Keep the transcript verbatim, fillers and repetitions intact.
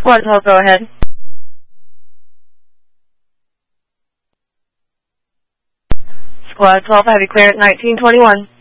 Squad twelve, go ahead. Squad twelve, have you clear at nineteen twenty-one.